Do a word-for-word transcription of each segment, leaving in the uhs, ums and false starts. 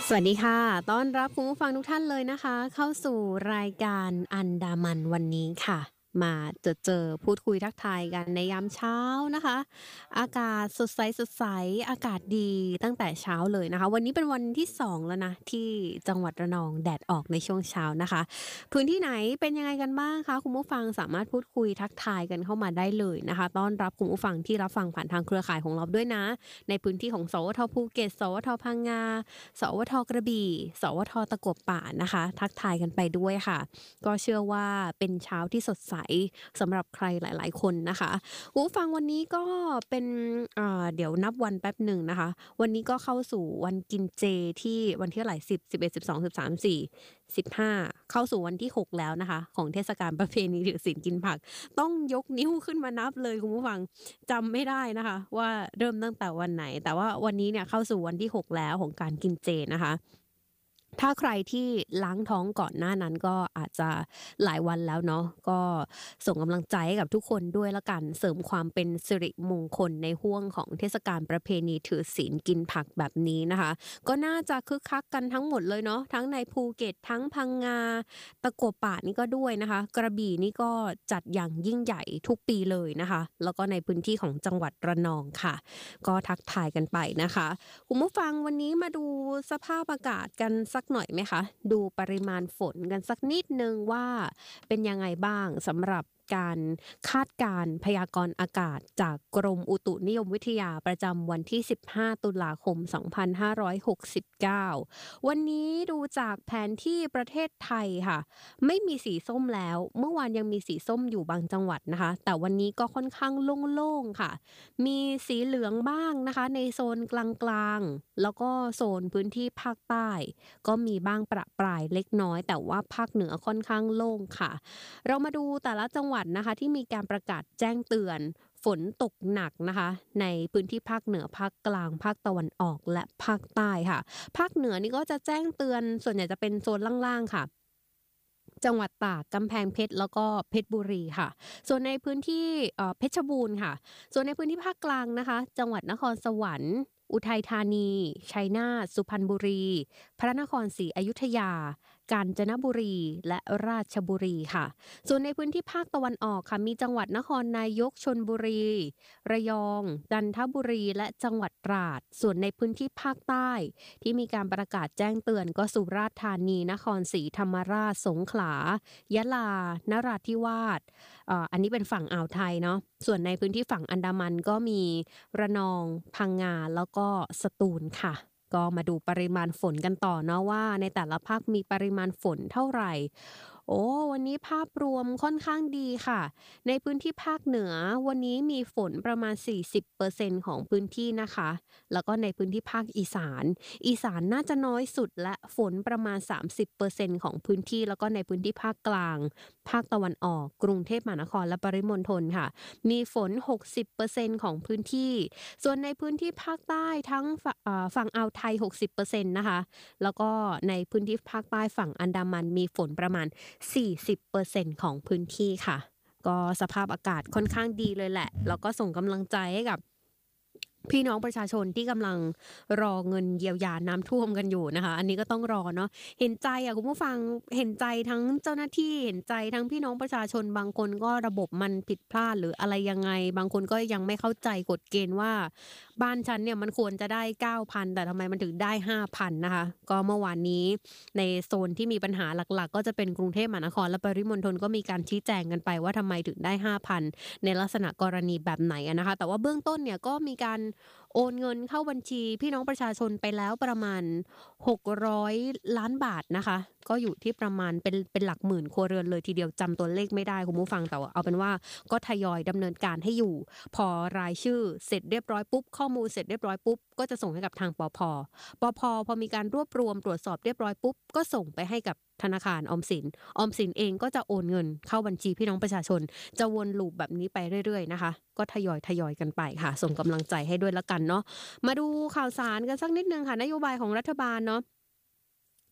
สวัสดีค่ะต้อนรับคุณผู้ฟังทุกท่านเลยนะคะเข้าสู่รายการอันดามันวันนี้ค่ะมาเจอเจอพูดคุยทักทายกันในยามเช้านะคะอากาศสดใสสดใสอากาศดีตั้งแต่เช้าเลยนะคะวันนี้เป็นวันที่สองแล้วนะที่จังหวัดระนองแดดออกในช่วงเช้านะคะพื้นที่ไหนเป็นยังไงกันบ้างคะคุณผู้ฟังสามารถพูดคุยทักทายกันเข้ามาได้เลยนะคะต้อนรับคุณผู้ฟังที่รับฟังผ่านทางเครือข่ายของเราด้วยนะในพื้นที่ของสวทภูเก็ตสวทพังงา สวทกระบี่สวทตะกั่วป่านะคะทักทายกันไปด้วยค่ะก็เชื่อว่าเป็นเช้าที่สดใสสำหรับใครหลายๆคนนะคะคุณผู้ฟังวันนี้ก็เป็นอ่าเดี๋ยวนับวันแป๊บหนึ่งนะคะวันนี้ก็เข้าสู่วันกินเจที่วันที่เท่าไหร่สิบ สิบเอ็ด สิบสอง สิบสาม สี่ สิบห้าเข้าสู่วันที่หกแล้วนะคะของเทศกาลประเพณีถือศีลกินผักต้องยกนิ้วขึ้นมานับเลยคุณผู้ฟัง จำไม่ได้นะคะว่าเริ่มตั้งแต่วันไหนแต่ว่าวันนี้เนี่ยเข้าสู่วันที่หกแล้วของการกินเจนะคะถ้าใครที่ล้างท้องก่อนหน้านั้นก็อาจจะหลายวันแล้วเนาะก็ส่งกำลังใจให้กับทุกคนด้วยละกันเสริมความเป็นสิริมงคลในห้วงของเทศกาลประเพณีถือศีลกินผักแบบนี้นะคะก็น่าจะคึกคักกันทั้งหมดเลยเนาะทั้งในภูเก็ตทั้งพังงาตะกั่วป่านี่ก็ด้วยนะคะกระบี่นี่ก็จัดอย่างยิ่งใหญ่ทุกปีเลยนะคะแล้วก็ในพื้นที่ของจังหวัดระนองค่ะก็ทักทายกันไปนะคะคุณผู้ฟังวันนี้มาดูสภาพอากาศกันสักหน่อยไหมคะดูปริมาณฝนกันสักนิดนึงว่าเป็นยังไงบ้างสำหรับการคาดการณ์พยากรณ์อากาศจากกรมอุตุนิยมวิทยาประจำวันที่สิบห้าตุลาคมสองพันห้าร้อยหกสิบเก้าวันนี้ดูจากแผนที่ประเทศไทยค่ะไม่มีสีส้มแล้วเมื่อวานยังมีสีส้มอยู่บางจังหวัดนะคะแต่วันนี้ก็ค่อนข้างโล่งๆค่ะมีสีเหลืองบ้างนะคะในโซนกลางๆแล้วก็โซนพื้นที่ภาคใต้ก็มีบ้างประปรายเล็กน้อยแต่ว่าภาคเหนือค่อนข้างโล่งค่ะเรามาดูแต่ละจังหวัดนะคะที่มีการประกาศแจ้งเตือนฝนตกหนักนะคะในพื้นที่ภาคเหนือภาคกลางภาคตะวันออกและภาคใต้ค่ะภาคเหนือนี่ก็จะแจ้งเตือนส่วนใหญ่จะเป็นโซนล่างๆค่ะจังหวัดตากกำแพงเพชรแล้วก็เพชรบุรีค่ะส่วนในพื้นที่เอ่อเพชรบูรณ์ค่ะส่วนในพื้นที่ภาคกลางนะคะจังหวัดนครสวรรค์อุทัยธานีชัยนาทสุพรรณบุรีพระนครศรีอยุธยากาญจนบุรีและราชบุรีค่ะส่วนในพื้นที่ภาคตะวันออกค่ะมีจังหวัดนครนายกชลบุรีระยองจันทบุรีและจังหวัดตราดส่วนในพื้นที่ภาคใต้ที่มีการประกาศแจ้งเตือนก็สุราษฎร์ธานีนครศรีธรรมราชสงขลายะลานราธิวาสเอ่ออันนี้เป็นฝั่งอ่าวไทยเนาะส่วนในพื้นที่ฝั่งอันดามันก็มีระนองพังงาแล้วก็สตูลค่ะก็มาดูปริมาณฝนกันต่อเนาะว่าในแต่ละภาคมีปริมาณฝนเท่าไหร่โอ้วันนี้ภาพรวมค่อนข้างดีค่ะในพื้นที่ภาคเหนือวันนี้มีฝนประมาณสี่สิบเปอร์เซ็นต์ของพื้นที่นะคะแล้วก็ในพื้นที่ภาคอีสานอีสานน่าจะน้อยสุดและฝนประมาณสามสิบเปอร์เซ็นต์ของพื้นที่แล้วก็ในพื้นที่ภาคกลางภาคตะวันออกกรุงเทพมหานครและปริมณฑลค่ะมีฝนหกสิบเปอร์เซ็นต์ของพื้นที่ส่วนในพื้นที่ภาคใต้ทั้งฝั่งเอ่อฝั่งอ่าวไทยหกสิบเปอร์เซ็นต์นะคะแล้วก็ในพื้นที่ภาคใต้ฝั่งอันดามันมีฝนประมาณสี่สิบเปอร์เซ็นต์ของพื้นที่ค่ะก็สภาพอากาศค่อนข้างดีเลยแหละแล้วก็ส่งกำลังใจให้กับพี่น้องประชาชนที่กำลังรอเงินเยียวยาน้ำท่วมกันอยู่นะคะอันนี้ก็ต้องรอเนาะเห็นใจอะคุณผู้ฟังเห็นใจทั้งเจ้าหน้าที่เห็นใจทั้งพี่น้องประชาชนบางคนก็ระบบมันผิดพลาดหรืออะไรยังไงบางคนก็ยังไม่เข้าใจกฎเกณฑ์ว่าบ้านฉันเนี่ยมันควรจะได้ เก้าพัน แต่ทำไมมันถึงได้ ห้าพัน นะคะก็เมื่อวานนี้ในโซนที่มีปัญหาหลักๆก็จะเป็นกรุงเทพมหานครและปริมณฑลก็มีการชี้แจงกันไปว่าทำไมถึงได้ ห้าพัน ในลักษณะกรณีแบบไหนอะนะคะแต่ว่าเบื้องต้นเนี่ยก็มีการโอนเงินเข้าบัญชีพี่น้องประชาชนไปแล้วประมาณหกร้อยล้านบาทนะคะก็อยู่ที่ประมาณเป็นเป็นหลักหมื่นครัวเรือนเลยทีเดียวจำตัวเลขไม่ได้คุณผู้ฟังแต่ว่าเอาเป็นว่าก็ทยอยดำเนินการให้อยู่พอรายชื่อเสร็จเรียบร้อยปุ๊บข้อมูลเสร็จเรียบร้อยปุ๊บก็จะส่งให้กับทางปภปภพอมีการรวบรวมตรวจสอบเรียบร้อยปุ๊บก็ส่งไปให้กับธนาคารออมสินออมสินเองก็จะโอนเงินเข้าบัญชีพี่น้องประชาชนจะวนลูปแบบนี้ไปเรื่อยๆนะคะก็ทยอยทยอยกันไปค่ะส่งกำลังใจให้ด้วยละกันเนาะมาดูข่าวสารกันสักนิดนึงค่ะนโยบายของรัฐบาลเนาะ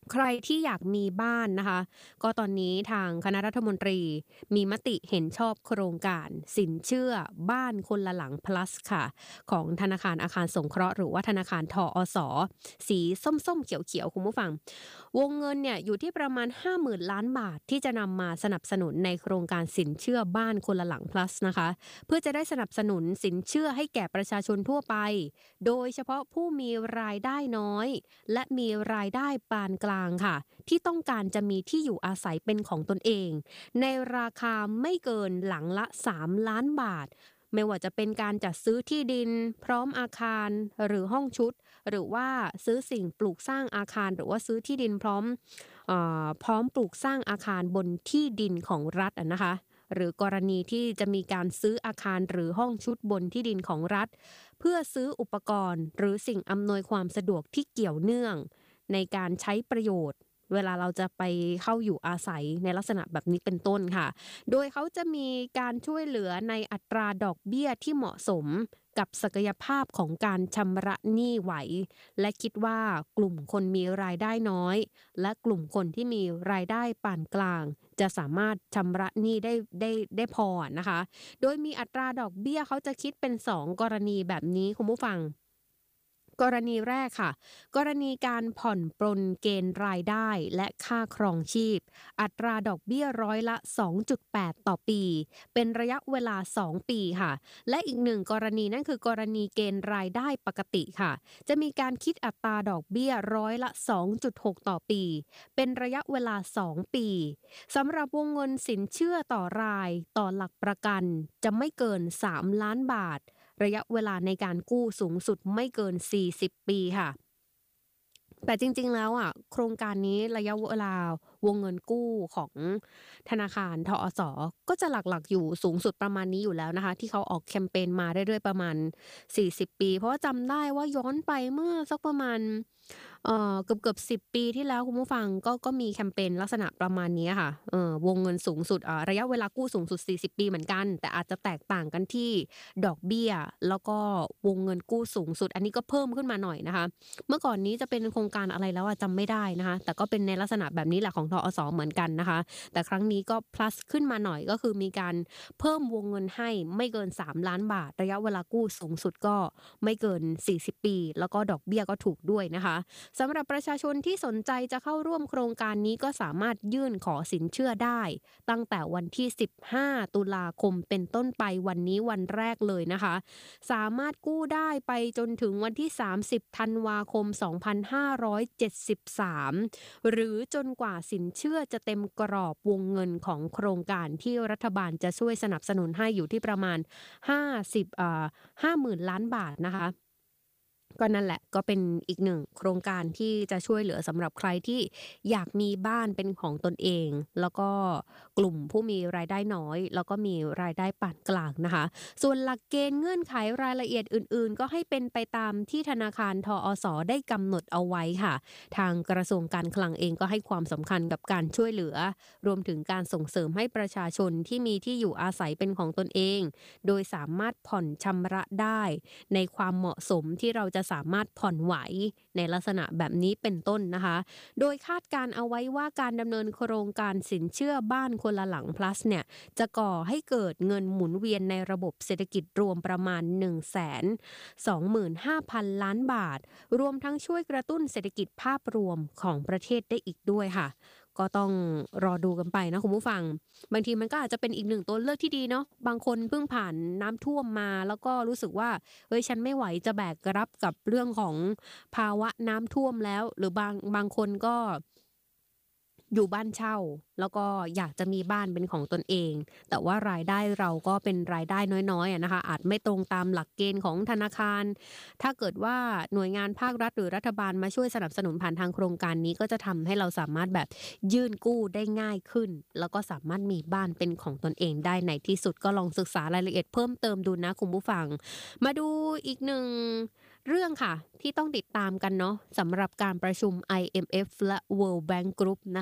ใครที่อยากมีบ้านนะคะก็ตอนนี้ทางคณะรัฐมนตรีมีมติเห็นชอบโครงการสินเชื่อบ้านคนละหลัง plus ค่ะของธนาคารอาคารสงเคราะห์หรือว่าธนาคารทอสสีส้มๆเขียวๆคุณผู้ฟังวงเงินเนี่ยอยู่ที่ประมาณห้าหมื่นล้านบาทที่จะนำมาสนับสนุนในโครงการสินเชื่อบ้านคนละหลัง plus นะคะเพื่อจะได้สนับสนุนสินเชื่อให้แก่ประชาชนทั่วไปโดยเฉพาะผู้มีรายได้น้อยและมีรายได้ปานกลางค่ะที่ต้องการจะมีที่อยู่อาศัยเป็นของตนเองในราคาไม่เกินหลังละสามล้านบาทไม่ว่าจะเป็นการจัดซื้อที่ดินพร้อมอาคารหรือห้องชุดหรือว่าซื้อสิ่งปลูกสร้างอาคารหรือว่าซื้อที่ดินพร้อมเอ่อพร้อมปลูกสร้างอาคารบนที่ดินของรัฐอะนะคะหรือกรณีที่จะมีการซื้ออาคารหรือห้องชุดบนที่ดินของรัฐเพื่อซื้ออุปกรณ์หรือสิ่งอำนวยความสะดวกที่เกี่ยวเนื่องในการใช้ประโยชน์เวลาเราจะไปเข้าอยู่อาศัยในลักษณะแบบนี้เป็นต้นค่ะโดยเขาจะมีการช่วยเหลือในอัตราดอกเบี้ยที่เหมาะสมกับศักยภาพของการชำระหนี้ไหวและคิดว่ากลุ่มคนมีรายได้น้อยและกลุ่มคนที่มีรายได้ปานกลางจะสามารถชำระหนี้ได้ได้ได้พอนะคะโดยมีอัตราดอกเบี้ยเขาจะคิดเป็นสองกรณีแบบนี้คุณผู้ฟังกรณีแรกค่ะกรณีการผ่อนปรนเกณฑ์รายได้และค่าครองชีพอัตราดอกเบี้ยร้อยละ สองจุดแปด ต่อปีเป็นระยะเวลาสองปีค่ะและอีกหนึ่งกรณีนั่นคือกรณีเกณฑ์รายได้ปกติค่ะจะมีการคิดอัตราดอกเบี้ยร้อยละ สองจุดหก ต่อปีเป็นระยะเวลาสองปีสำหรับวงเงินสินเชื่อต่อรายต่อหลักประกันจะไม่เกินสามล้านบาทระยะเวลาในการกู้สูงสุดไม่เกินสี่สิบปีค่ะแต่จริงๆแล้วอ่ะโครงการนี้ระยะเวลาวงเงินกู้ของธนาคารทอสก็จะหลักๆอยู่สูงสุดประมาณนี้อยู่แล้วนะคะที่เขาออกแคมเปญมาเรื่อยๆประมาณสี่สิบปีเพราะว่าจำได้ว่าย้อนไปเมื่อสักประมาณเอ่อเกือบๆสิบปีที่แล้วคุณผู้ฟังก็ก็มีแคมเปญลักษณะประมาณนี้ค่ะเอ่อวงเงินสูงสุดอ่าระยะเวลากู้สูงสุดสี่สิบปีเหมือนกันแต่อาจจะแตกต่างกันที่ดอกเบี้ยแล้วก็วงเงินกู้สูงสุดอันนี้ก็เพิ่มขึ้นมาหน่อยนะคะ เมื่อก่อนนี้จะเป็นโครงการอะไรแล้วอะจำไม่ได้นะคะแต่ก็เป็นในลักษณะแบบนี้แหละของทอสเหมือนกันนะคะแต่ครั้งนี้ก็ plus ขึ้นมาหน่อยก็คือมีการเพิ่มวงเงินให้ไม่เกินสามล้านบาทระยะเวลากู้สูงสุดก็ไม่เกินสี่สิบปีแล้วก็ดอกเบี้ยก็ถูกด้วยนะคะสำหรับประชาชนที่สนใจจะเข้าร่วมโครงการนี้ก็สามารถยื่นขอสินเชื่อได้ตั้งแต่วันที่สิบห้าตุลาคมเป็นต้นไปวันนี้วันแรกเลยนะคะสามารถกู้ได้ไปจนถึงวันที่สามสิบธันวาคมสองพันห้าร้อยเจ็ดสิบสามหรือจนกว่าสินเชื่อจะเต็มกรอบวงเงินของโครงการที่รัฐบาลจะช่วยสนับสนุนให้อยู่ที่ประมาณห้าสิบเอ่อห้าหมื่นล้านบาทนะคะ ก็นั่นแหละก็เป็นอีกหนึ่งโครงการที่จะช่วยเหลือสำหรับใครที่อยากมีบ้านเป็นของตนเองแล้วก็กลุ่มผู้มีรายได้น้อยแล้วก็มีรายได้ปานกลางนะคะส่วนหลักเกณฑ์เงื่อนไขรายละเอียดอื่นๆก็ให้เป็นไปตามที่ธนาคารทอสได้กำหนดเอาไว้ค่ะทางกระทรวงการคลังเองก็ให้ความสำคัญกับการช่วยเหลือรวมถึงการส่งเสริมให้ประชาชนที่มีที่อยู่อาศัยเป็นของตนเองโดยสามารถผ่อนชำระได้ในความเหมาะสมที่เราจะสามารถผ่อนไหวในลักษณะแบบนี้เป็นต้นนะคะโดยคาดการเอาไว้ว่าการดำเนินโครงการสินเชื่อบ้านคนละหลัง plus เนี่ยจะก่อให้เกิดเงินหมุนเวียนในระบบเศรษฐกิจรวมประมาณ หนึ่งแสนสองหมื่นห้าพัน ล้านบาทรวมทั้งช่วยกระตุ้นเศรษฐกิจภาพรวมของประเทศได้อีกด้วยค่ะก็ต้องรอดูกันไปนะคุณผู้ฟังบางทีมันก็อาจจะเป็นอีกหนึ่งตัวเลือกที่ดีเนาะบางคนเพิ่งผ่านน้ำท่วมมาแล้วก็รู้สึกว่าเฮ้ยฉันไม่ไหวจะแบกรับกับเรื่องของภาวะน้ำท่วมแล้วหรือบางบางคนก็อยู่บ้านเช่าแล้วก็อยากจะมีบ้านเป็นของตนเองแต่ว่ารายได้เราก็เป็นรายได้น้อยๆอะนะคะอาจไม่ตรงตามหลักเกณฑ์ของธนาคารถ้าเกิดว่าหน่วยงานภาครัฐหรือรัฐบาลมาช่วยสนับสนุนผ่านทางโครงการนี้ก็จะทำให้เราสามารถแบบยื่นกู้ได้ง่ายขึ้นแล้วก็สามารถมีบ้านเป็นของตนเองได้ในที่สุดก็ลองศึกษารายละเอียดเพิ่มเติมดูนะคุณผู้ฟังมาดูอีกหนึ่งเรื่องค่ะที่ต้องติดตามกันเนาะสำหรับการประชุม ไอ เอ็ม เอฟ และ World Bank Group นะคะ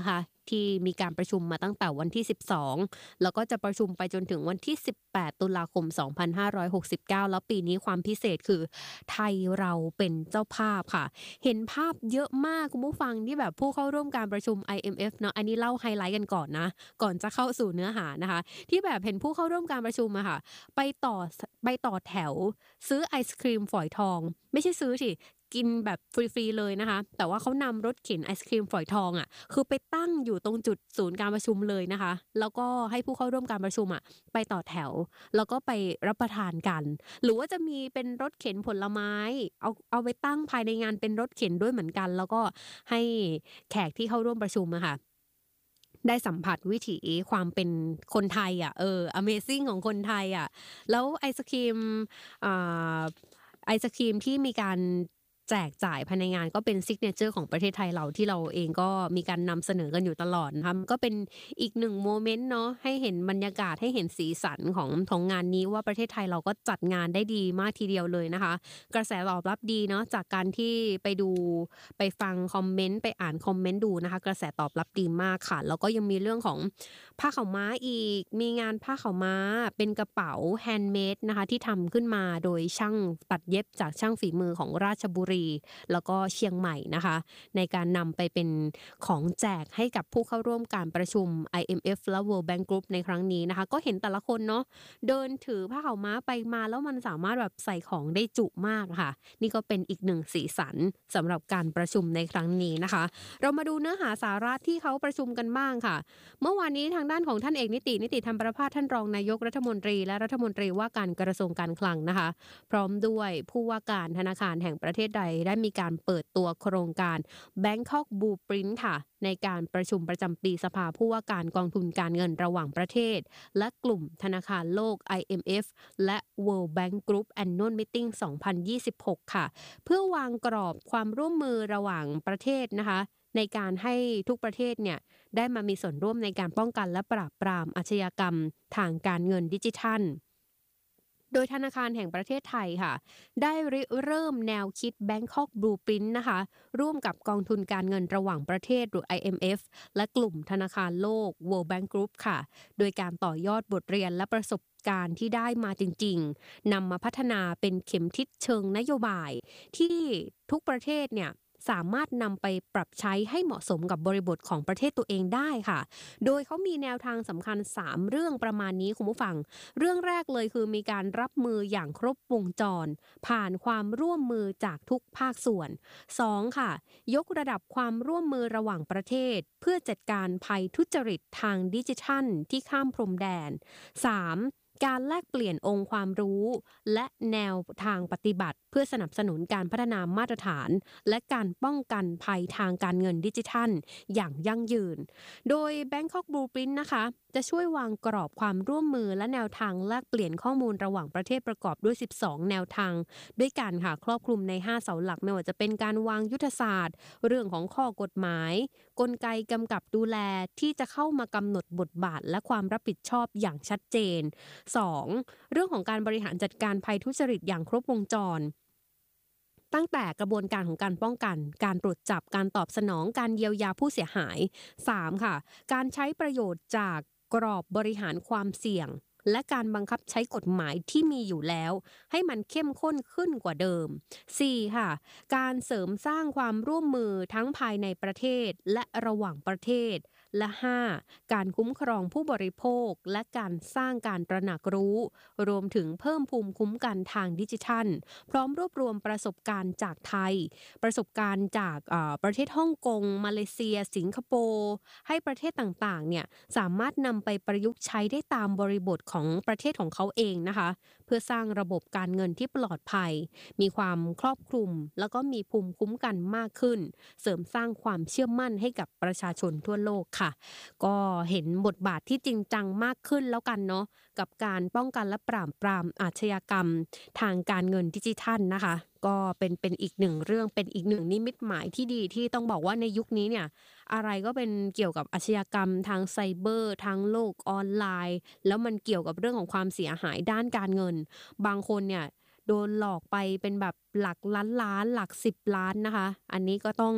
ที่มีการประชุมมาตั้งแต่วันที่สิบสองแล้วก็จะประชุมไปจนถึงวันที่สิบแปดตุลาคมสองพันห้าร้อยหกสิบเก้าแล้วปีนี้ความพิเศษคือไทยเราเป็นเจ้าภาพค่ะเห็นภาพเยอะมากคุณผู้ฟังที่แบบผู้เข้าร่วมการประชุม ไอ เอ็ม เอฟ เนาะอันนี้เล่าไฮไลท์กันก่อนนะก่อนจะเข้าสู่เนื้อหานะคะที่แบบเห็นผู้เข้าร่วมการประชุมอะค่ะไปต่อไปต่อแถวซื้อไอศกรีมฝอยทองไม่ใช่ซื้อสิกินแบบฟรีๆเลยนะคะแต่ว่าเขานำรถเข็นไอศกรีมฝอยทองอะคือไปตั้งอยู่ตรงจุดศูนย์การประชุมเลยนะคะแล้วก็ให้ผู้เข้าร่วมการประชุมอะไปต่อแถวแล้วก็ไปรับประทานกันหรือว่าจะมีเป็นรถเข็นผลไม้เอาเอาไปตั้งภายในงานเป็นรถเข็นด้วยเหมือนกันแล้วก็ให้แขกที่เข้าร่วมประชุมอะค่ะได้สัมผัสวิถีความเป็นคนไทยอะเออ Amazing ของคนไทยอะแล้วไอศกรีมอ่าไอศกรีมที่มีการแจกจ่ายภายในงานก็เป็นซิกเนเจอร์ของประเทศไทยเราที่เราเองก็มีการนำเสนอกันอยู่ตลอดนะคะก็เป็นอีกหนึ่งโมเมนต์เนาะให้เห็นบรรยากาศให้เห็นสีสันของของงานนี้ว่าประเทศไทยเราก็จัดงานได้ดีมากทีเดียวเลยนะคะกระแสตอบรับดีเนาะจากการที่ไปดูไปฟังคอมเมนต์ไปอ่านคอมเมนต์ดูนะคะกระแสตอบรับดีมากค่ะแล้วก็ยังมีเรื่องของผ้าขาวม้าอีกมีงานผ้าขาวม้าเป็นกระเป๋าแฮนด์เมดนะคะที่ทำขึ้นมาโดยช่างตัดเย็บจากช่างฝีมือของราชบุรีแล้วก็เชียงใหม่นะคะในการนำไปเป็นของแจกให้กับผู้เข้าร่วมการประชุม ไอ เอ็ม เอฟ และ World Bank Group ในครั้งนี้นะคะก็เห็นแต่ละคนเนาะเดินถือผ้าขาวม้าไปมาแล้วมันสามารถแบบใส่ของได้จุมากค่ะนี่ก็เป็นอีกหนึ่งสีสันสำหรับการประชุมในครั้งนี้นะคะเรามาดูเนื้อหาสาระที่เขาประชุมกันบ้างค่ะเมื่อวานนี้ทางด้านของท่านเอกนิตินิติธรรมประภาสท่านรองนายกรัฐมนตรีและรัฐมนตรีว่าการกระทรวงการคลังนะคะพร้อมด้วยผู้ว่าการธนาคารแห่งประเทศใดได้มีการเปิดตัวโครงการ Bangkok Blueprint ค่ะในการประชุมประจำปีสภาผู้ว่าการกองทุนการเงินระหว่างประเทศและกลุ่มธนาคารโลก ไอ เอ็ม เอฟ และ World Bank Group Annual Meeting สองพันยี่สิบหกค่ะเพื่อวางกรอบความร่วมมือระหว่างประเทศนะคะในการให้ทุกประเทศเนี่ยได้มามีส่วนร่วมในการป้องกันและปราบปรามอาชญากรรมทางการเงินดิจิทัลโดยธนาคารแห่งประเทศไทยค่ะได้ริเริ่มแนวคิด Bangkok Blueprint นะคะร่วมกับกองทุนการเงินระหว่างประเทศหรือ ไอ เอ็ม เอฟ และกลุ่มธนาคารโลก World Bank Group ค่ะโดยการต่อยอดบทเรียนและประสบการณ์ที่ได้มาจริงๆนำมาพัฒนาเป็นเข็มทิศเชิงนโยบายที่ทุกประเทศเนี่ยสามารถนำไปปรับใช้ให้เหมาะสมกับบริบทของประเทศตัวเองได้ค่ะโดยเขามีแนวทางสำคัญสามเรื่องประมาณนี้คุณผู้ฟังเรื่องแรกเลยคือมีการรับมืออย่างครบวงจรผ่านความร่วมมือจากทุกภาคส่วนสองค่ะยกระดับความร่วมมือระหว่างประเทศเพื่อจัดการภัยทุจริตทางดิจิทัลที่ข้ามพรมแดนสามการแลกเปลี่ยนองค์ความรู้และแนวทางปฏิบัติเพื่อสนับสนุนการพัฒนามาตรฐานและการป้องกันภัยทางการเงินดิจิทัลอย่างยั่งยืนโดย Bangkok Blueprint นะคะจะช่วยวางกรอบความร่วมมือและแนวทางแลกเปลี่ยนข้อมูลระหว่างประเทศประกอบด้วยสิบสองแนวทางด้วยกันค่ะครอบคลุมในห้าเสาหลักไม่ว่าจะเป็นการวางยุทธศาสตร์เรื่องของข้อกฎหมายกลไกกำกับดูแลที่จะเข้ามากำหนดบทบาทและความรับผิดชอบอย่างชัดเจนสองเรื่องของการบริหารจัดการภัยทุจริตอย่างครบวงจรตั้งแต่กระบวนการของการป้องกันการตรวจจับการตอบสนองการเยียวยาผู้เสียหายสามค่ะการใช้ประโยชน์จากกรอบบริหารความเสี่ยงและการบังคับใช้กฎหมายที่มีอยู่แล้วให้มันเข้มข้นขึ้นกว่าเดิมสี่ค่ะการเสริมสร้างความร่วมมือทั้งภายในประเทศและระหว่างประเทศและห้าการคุ้มครองผู้บริโภคและการสร้างการตระหนักรู้รวมถึงเพิ่มภูมิคุ้มกันทางดิจิทัลพร้อมรวบรวมประสบการณ์จากไทยประสบการณ์จากประเทศฮ่องกงมาเลเซียสิงคโปร์ให้ประเทศต่างๆเนี่ยสามารถนำไปประยุกต์ใช้ได้ตามบริบทของประเทศของเขาเองนะคะเพื่อสร้างระบบการเงินที่ปลอดภัยมีความครอบคลุมแล้วก็มีภูมิคุ้มกันมากขึ้นเสริมสร้างความเชื่อมั่นให้กับประชาชนทั่วโลกค่ะก็เห็นบทบาทที่จริงจังมากขึ้นแล้วกันเนาะกับการป้องกันและปราบปรามอาชญากรรมทางการเงินดิจิทัลนะคะก็เป็นเป็นอีกหนึ่งเรื่องเป็นอีกหนึ่งนิมิตหมายที่ดีที่ต้องบอกว่าในยุคนี้เนี่ยอะไรก็เป็นเกี่ยวกับอาชญากรรมทางไซเบอร์ทางโลกออนไลน์แล้วมันเกี่ยวกับเรื่องของความเสียหายด้านการเงินบางคนเนี่ยโดนหลอกไปเป็นแบบหลักล้านล้านหลักสิบล้านนะคะอันนี้ก็ต้อง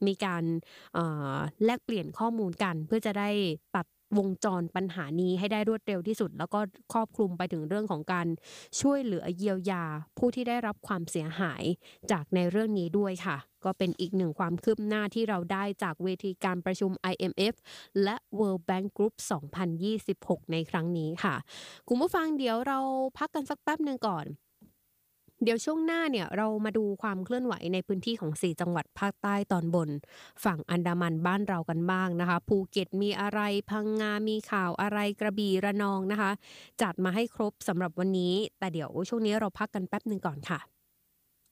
มีการเอ่อแลกเปลี่ยนข้อมูลกันเพื่อจะได้ตัดวงจรปัญหานี้ให้ได้รวดเร็วที่สุดแล้วก็ครอบคลุมไปถึงเรื่องของการช่วยเหลือเยียวยาผู้ที่ได้รับความเสียหายจากในเรื่องนี้ด้วยค่ะก็เป็นอีกหนึ่งความคืบหน้าที่เราได้จากเวทีการประชุม ไอ เอ็ม เอฟ และ World Bank Group สองพันยี่สิบหกในครั้งนี้ค่ะคุณผู้ฟังเดี๋ยวเราพักกันสักแป๊บหนึ่งก่อนเดี๋ยวช่วงหน้าเนี่ยเรามาดูความเคลื่อนไหวในพื้นที่ของสี่จังหวัดภาคใต้ตอนบนฝั่งอันดามันบ้านเรากันบ้างนะคะภูเก็ตมีอะไรพังงามีข่าวอะไรกระบี่ระนองนะคะจัดมาให้ครบสำหรับวันนี้แต่เดี๋ยวช่วงนี้เราพักกันแป๊บหนึ่งก่อนค่ะ